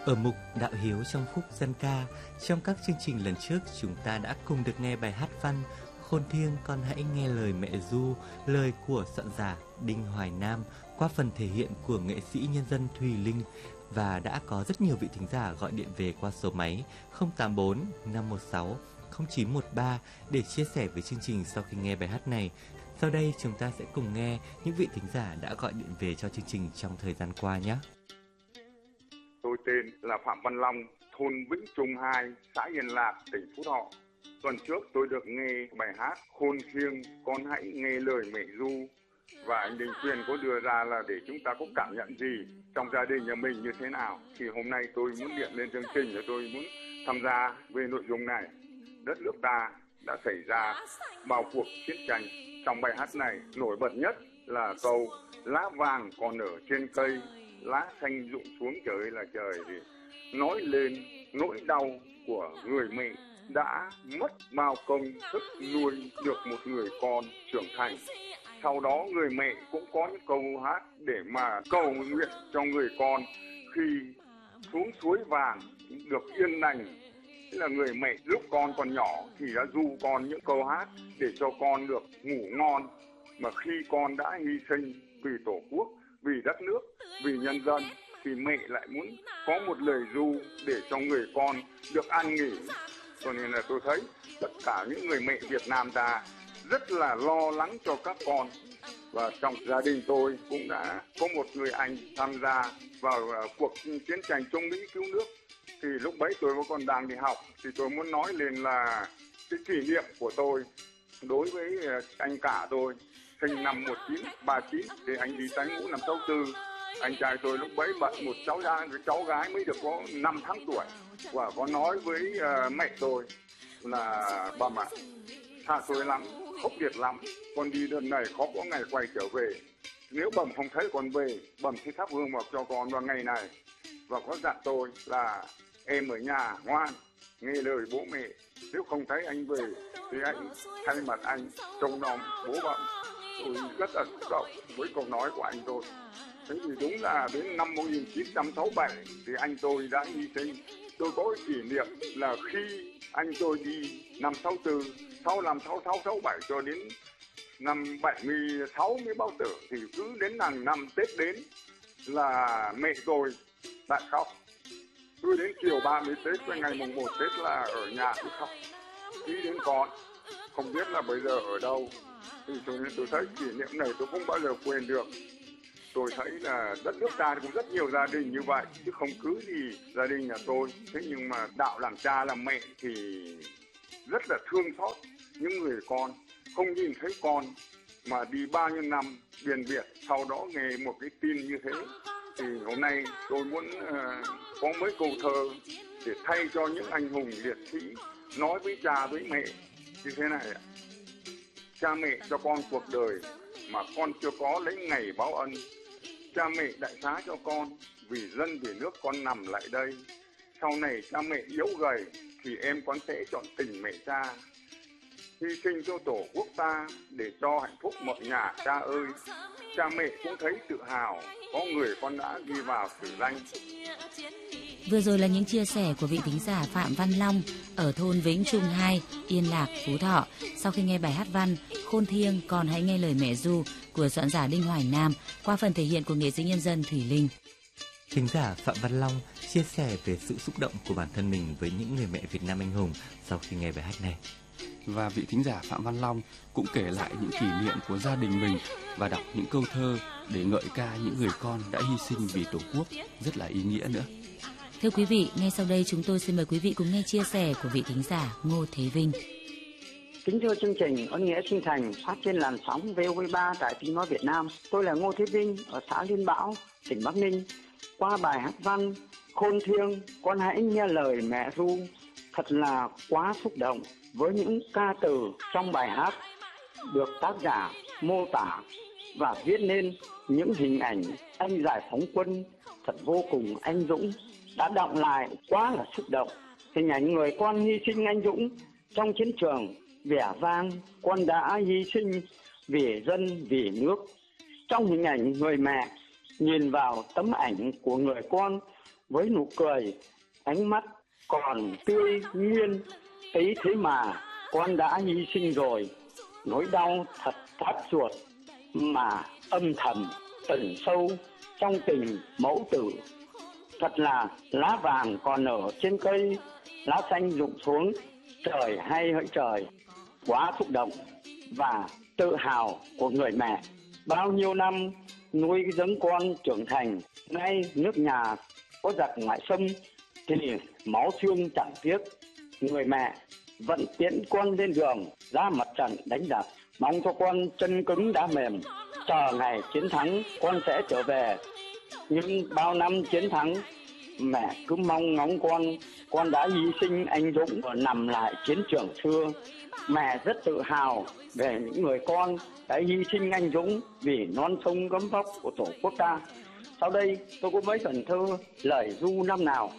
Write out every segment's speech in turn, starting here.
Ở mục Đạo Hiếu trong khúc dân ca, trong các chương trình lần trước chúng ta đã cùng được nghe bài hát văn Khôn Thiêng Con Hãy Nghe Lời Mẹ Ru, lời của soạn giả Đinh Hoài Nam qua phần thể hiện của nghệ sĩ nhân dân Thùy Linh. Và đã có rất nhiều vị thính giả gọi điện về qua số máy 084 516 0913 để chia sẻ với chương trình sau khi nghe bài hát này. Sau đây chúng ta sẽ cùng nghe những vị thính giả đã gọi điện về cho chương trình trong thời gian qua nhé. Tôi tên là Phạm Văn Long, thôn Vĩnh Trung 2, xã Yên Lạc, tỉnh Phú Thọ. Tuần trước tôi được nghe bài hát Khôn Thiêng Con Hãy Nghe Lời Mẹ Ru, và anh Đình Quyền có đưa ra là để chúng ta có cảm nhận gì trong gia đình nhà mình như thế nào. Thì hôm nay tôi muốn điện lên chương trình và tôi muốn tham gia về nội dung này. Đất nước ta đã xảy ra bao cuộc chiến tranh. Trong bài hát này nổi bật nhất là câu lá vàng còn ở trên cây, lá xanh rụng xuống trời là trời, thì nói lên nỗi đau của người mẹ đã mất bao công sức nuôi được một người con trưởng thành. Sau đó người mẹ cũng có những câu hát để mà cầu nguyện cho người con khi xuống suối vàng được yên lành. Tức là người mẹ lúc con còn nhỏ thì đã ru con những câu hát để cho con được ngủ ngon, mà khi con đã hy sinh vì Tổ quốc, vì đất nước, vì nhân dân thì mẹ lại muốn có một lời ru để cho người con được an nghỉ. Cho nên là tôi thấy tất cả những người mẹ Việt Nam ta rất là lo lắng cho các con. Và trong gia đình tôi cũng đã có một người anh tham gia vào cuộc chiến tranh chống Mỹ cứu nước. Thì lúc bấy tôi còn đang đi học, thì tôi muốn nói lên là cái kỷ niệm của tôi đối với anh cả tôi, sinh năm 1939 thì anh đi tái ngũ năm 64. Anh trai tôi lúc bấy bận một cháu gái mới được có 5 tháng tuổi, và có nói với mẹ tôi là bà mẹ tha tôi lắm, khốc liệt lắm, con đi lần này khó có ngày quay trở về. Nếu bẩm không thấy con về, bẩm sẽ thắp hương vào cho con vào ngày này. Và có dặn tôi là em ở nhà ngoan, nghe lời bố mẹ. Nếu không thấy anh về thì anh thay mặt anh trông nom bố bẩm. Tôi rất là xúc động với câu nói của anh tôi. Thế thì đúng là đến năm 1967 thì anh tôi đã hy sinh. Tôi có kỷ niệm là khi anh tôi đi năm 64, sau năm 66, 67 cho đến năm 76 mới báo tử, thì cứ đến năm Tết đến là mẹ tôi lại khóc. Tôi đến chiều 30 Tết với ngày mùng 1 Tết là ở nhà tôi khóc. Nghĩ đến con, không biết là bây giờ ở đâu. Thì tôi thấy kỷ niệm này tôi không bao giờ quên được. Tôi thấy là đất nước ta cũng rất nhiều gia đình như vậy, chứ không cứ gì gia đình nhà tôi. Thế nhưng mà đạo làm cha làm mẹ thì rất là thương xót những người con, không nhìn thấy con mà đi bao nhiêu năm biền biệt, sau đó nghe một cái tin như thế. Thì hôm nay tôi muốn có mấy câu thơ để thay cho những anh hùng liệt sĩ, nói với cha với mẹ như thế này ạ. Cha mẹ cho con cuộc đời mà con chưa có lấy ngày báo ân. Cha mẹ đại xá cho con, vì dân vì nước con nằm lại đây. Sau này cha mẹ yếu gầy thì em con sẽ chọn tình mẹ cha, hy sinh cho Tổ quốc ta để cho hạnh phúc mọi nhà cha ơi. Cha mẹ cũng thấy tự hào, có người con đã ghi vào sử danh. Vừa rồi là những chia sẻ của vị thính giả Phạm Văn Long ở thôn Vĩnh Trung 2, Yên Lạc, Phú Thọ sau khi nghe bài hát văn Khôn Thiêng Con Hãy Nghe Lời Mẹ Ru của soạn giả Đinh Hoài Nam qua phần thể hiện của nghệ sĩ nhân dân Thùy Linh. Thính giả Phạm Văn Long chia sẻ về sự xúc động của bản thân mình với những người mẹ Việt Nam anh hùng sau khi nghe bài hát này. Và vị thính giả Phạm Văn Long cũng kể lại những kỷ niệm của gia đình mình và đọc những câu thơ để ngợi ca những người con đã hy sinh vì Tổ quốc, rất là ý nghĩa nữa. Thưa quý vị, ngay sau đây chúng tôi xin mời quý vị cùng nghe chia sẻ của vị thính giả Ngô Thế Vinh. Kính thưa chương trình Ơn Nghĩa Sinh Thành phát trên làn sóng VOV3 tại Tiếng Nói Việt Nam. Tôi là Ngô Thế Vinh ở xã Liên Bảo, tỉnh Bắc Ninh. Qua bài hát văn Khôn Thiêng Con Hãy Nghe Lời Mẹ Ru, thật là quá xúc động với những ca từ trong bài hát được tác giả mô tả và viết nên những hình ảnh anh giải phóng quân thật vô cùng anh dũng, đã đọng lại quá là xúc động. Hình ảnh người con hy sinh anh dũng trong chiến trường vẻ vang, con đã hy sinh vì dân vì nước. Trong hình ảnh người mẹ nhìn vào tấm ảnh của người con với nụ cười, ánh mắt còn tươi nguyên. Ấy thế mà con đã hy sinh rồi, nỗi đau thật thắt ruột mà âm thầm tận sâu trong tình mẫu tử. Thật là lá vàng còn ở trên cây, lá xanh rụng xuống, trời hay hỡi trời. Quá xúc động và tự hào của người mẹ. Bao nhiêu năm nuôi giống con trưởng thành, nay nước nhà có giặc ngoại xâm thì máu xương chẳng tiếc. Người mẹ vẫn tiễn con lên đường ra mặt trận đánh giặc, mong cho con chân cứng đá mềm, chờ ngày chiến thắng con sẽ trở về. Nhưng bao năm chiến thắng, mẹ cứ mong ngóng con đã hy sinh anh dũng và nằm lại chiến trường xưa. Mẹ rất tự hào về những người con đã hy sinh anh dũng vì non sông gấm vóc của Tổ quốc ta. Sau đây tôi có mấy phần thơ lời ru năm nào.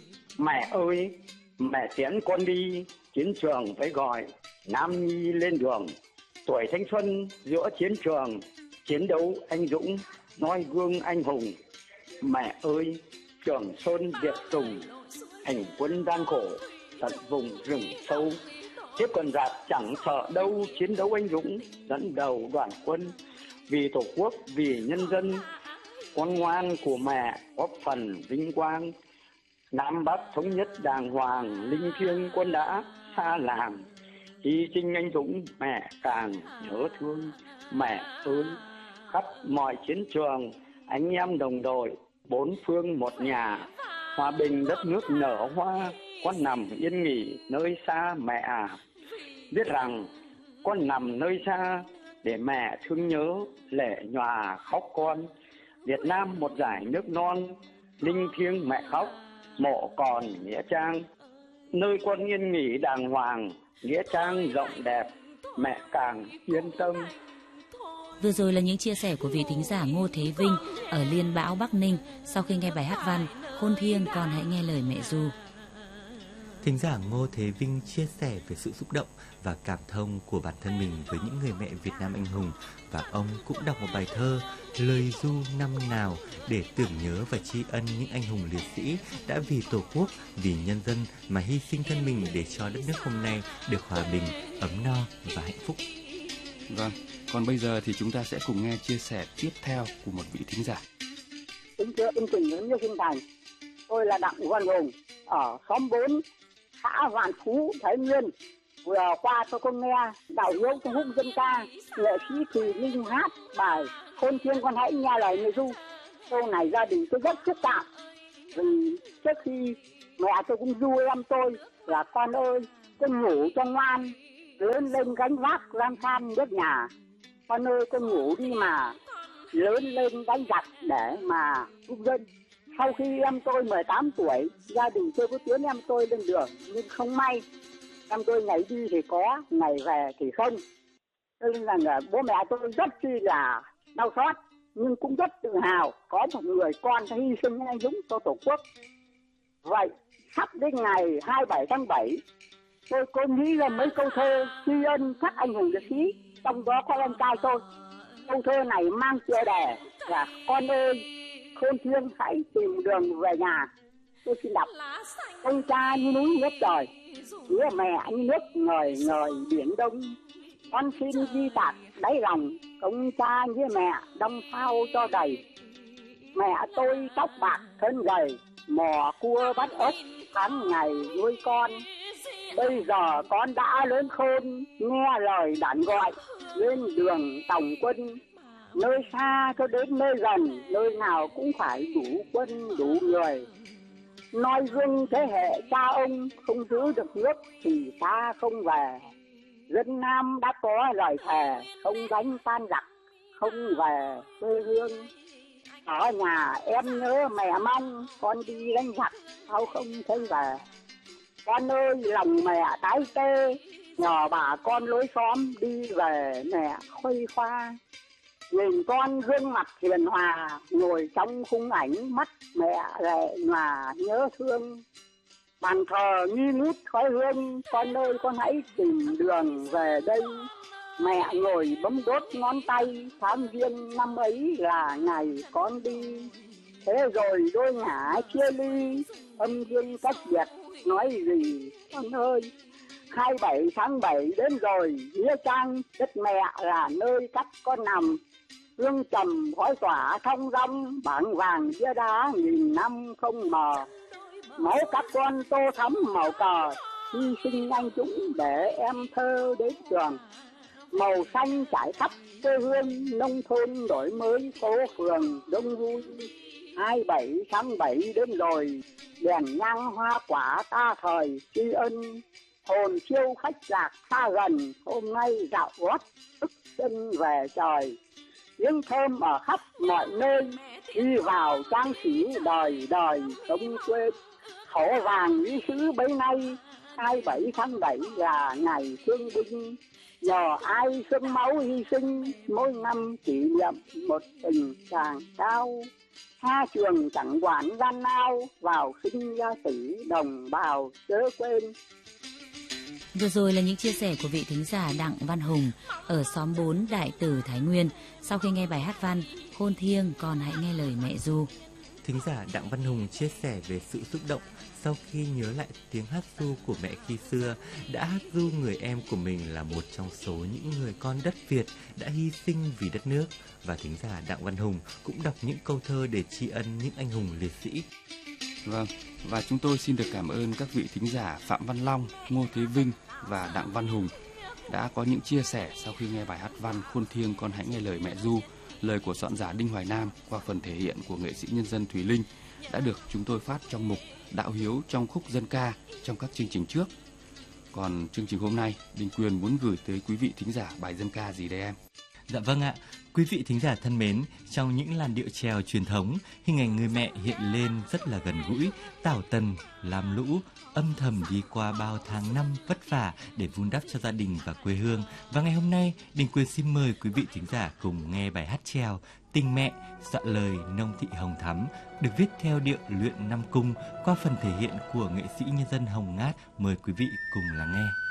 Mẹ ơi, mẹ tiễn con đi chiến trường phải gọi Nam Nhi lên đường. Tuổi thanh xuân giữa chiến trường, chiến đấu anh dũng, noi gương anh hùng. Mẹ ơi, Trường Sơn Việt Tùng, hành quân gian khổ tận vùng rừng sâu. Tiếp còn giặc chẳng sợ đâu, chiến đấu anh dũng dẫn đầu đoàn quân. Vì Tổ quốc, vì nhân dân, con ngoan của mẹ góp phần vinh quang. Nam Bắc thống nhất đàng hoàng, linh thiêng quân đã xa làng. Hy sinh anh dũng mẹ càng nhớ thương. Mẹ ơi, khắp mọi chiến trường anh em đồng đội, bốn phương một nhà. Hòa bình đất nước nở hoa, con nằm yên nghỉ nơi xa mẹ à. Biết rằng con nằm nơi xa để mẹ thương nhớ, lệ nhòa khóc con. Việt Nam một dải nước non, linh thiêng mẹ khóc, mộ còn nghĩa trang. Nơi con yên nghỉ đàng hoàng, nghĩa trang rộng đẹp, mẹ càng yên tâm. Vừa rồi là những chia sẻ của vị thính giả Ngô Thế Vinh ở Liên Bão, Bắc Ninh sau khi nghe bài hát văn Khôn thiêng con hãy nghe lời mẹ ru. Thính giả Ngô Thế Vinh chia sẻ về sự xúc động và cảm thông của bản thân mình với những người mẹ Việt Nam anh hùng, và ông cũng đọc một bài thơ Lời ru năm nào để tưởng nhớ và tri ân những anh hùng liệt sĩ đã vì Tổ quốc, vì nhân dân mà hy sinh thân mình để cho đất nước hôm nay được hòa bình, ấm no và hạnh phúc. Vâng, còn bây giờ thì chúng ta sẽ cùng nghe chia sẻ tiếp theo của một vị thính giả. Kính thưa chương trình Nguyễn Như Sinh Thành, tôi là Đặng Văn Hùng ở xóm 4, xã Vạn Phú, Thái Nguyên. Vừa qua tôi có nghe đạo hiếu trong khúc dân ca nghệ sĩ Thùy Linh hát bài Khôn thiêng con hãy nghe lời mẹ ru. Câu này gia đình tôi rất xúc động, vì trước khi mẹ tôi cũng ru em tôi là con ơi, con ngủ cho ngoan, lớn lên gánh vác lan san nước nhà. Con ơi, con ngủ đi mà lớn lên đánh giặc để mà giúp dân. Sau khi em tôi 18 tuổi, gia đình tôi có tiến em tôi lên đường, nhưng không may em tôi ngày đi thì có, ngày về thì không. Nên là bố mẹ tôi rất chi là đau xót, nhưng cũng rất tự hào có một người con hy sinh anh dũng cho Tổ quốc. Vậy sắp đến ngày 27 tháng 7, tôi có nghĩ ra mấy câu thơ tri ân các anh hùng liệt sĩ, trong đó có em trai tôi. Câu thơ này mang tựa đề là Con ơi, khôn thiêng hãy tìm đường về nhà. Tôi xin đọc. Ông cha như núi nước trời, đứa mẹ như nước ngời ngời biển đông. Con xin ghi tạc đáy lòng, ông cha như mẹ đong sao cho đầy. Mẹ tôi tóc bạc thân gầy, mò cua bắt ốc tháng ngày nuôi con. Bây giờ con đã lớn khôn, nghe lời đàn gọi, lên đường tòng quân. Nơi xa cho đến nơi gần, nơi nào cũng phải đủ quân đủ người. Noi gương thế hệ cha ông, không giữ được nước thì ta không về. Dân Nam đã có lời thề, không đánh tan giặc, không về quê hương. Ở nhà em nhớ mẹ mong, con đi đánh giặc sao không thấy về. Con ơi, lòng mẹ tái tê, nhờ bà con lối xóm đi về mẹ khuây khoa. Nhìn con gương mặt hiền hòa, ngồi trong khung ảnh mắt mẹ lệ nhòa nhớ thương. Bàn thờ nghi ngút khói hương, con ơi con hãy tìm đường về đây. Mẹ ngồi bấm đốt ngón tay, tháng giêng năm ấy là ngày con đi. Thế rồi đôi ngả chia ly, âm dương cách biệt, nói gì con ơi. 27 tháng 7 đến rồi, nghĩa trang đất mẹ là nơi các con nằm. Hương trầm khói tỏa thông dong, bảng vàng bia đá nghìn năm không mờ. Máu các con tô thắm màu cờ, hy sinh anh dũng để em thơ đến trường. Màu xanh trải khắp quê hương, nông thôn đổi mới phố phường đông vui. 27 tháng 7 đến rồi, đèn nhang hoa quả ta thời tri ân. Hồn siêu khách lạc xa gần, hôm nay dạo gót ức chân về trời. Tiếng thơm ở khắp mọi nơi, đi vào trang sĩ đời đời không quên. Khẩu vàng lý sứ bấy nay, 27 tháng 7 là ngày thương binh. Nhờ ai sương máu hy sinh, mỗi năm kỷ niệm một tình càng cao. Xa trường chẳng quản gian lao, vào sinh ra tử đồng bào chớ quên. Vừa rồi là những chia sẻ của vị thính giả Đặng Văn Hùng ở xóm 4 Đại Từ, Thái Nguyên. Sau khi nghe bài hát văn Khôn Thiêng con hãy nghe lời mẹ ru. Thính giả Đặng Văn Hùng chia sẻ về sự xúc động sau khi nhớ lại tiếng hát ru của mẹ khi xưa, đã hát ru người em của mình là một trong số những người con đất Việt đã hy sinh vì đất nước. Và thính giả Đặng Văn Hùng cũng đọc những câu thơ để tri ân những anh hùng liệt sĩ. Vâng, và chúng tôi xin được cảm ơn các vị thính giả Phạm Văn Long, Ngô Thế Vinh và Đặng Văn Hùng đã có những chia sẻ sau khi nghe bài hát văn Khôn Thiêng con hãy nghe lời mẹ ru, lời của soạn giả Đinh Hoài Nam qua phần thể hiện của nghệ sĩ nhân dân Thùy Linh đã được chúng tôi phát trong mục Đạo Hiếu trong khúc dân ca trong các chương trình trước. Còn chương trình hôm nay, Đình Quyền muốn gửi tới quý vị thính giả bài dân ca gì đây em? Dạ vâng ạ, quý vị thính giả thân mến, trong những làn điệu chèo truyền thống, hình ảnh người mẹ hiện lên rất là gần gũi, tảo tần, lam lũ, âm thầm đi qua bao tháng năm vất vả để vun đắp cho gia đình và quê hương. Và ngày hôm nay, Đình Quyền xin mời quý vị thính giả cùng nghe bài hát chèo Tình Mẹ, soạn lời Nông Thị Hồng Thắm, được viết theo điệu luyện Nam Cung qua phần thể hiện của nghệ sĩ nhân dân Hồng Ngát. Mời quý vị cùng lắng nghe.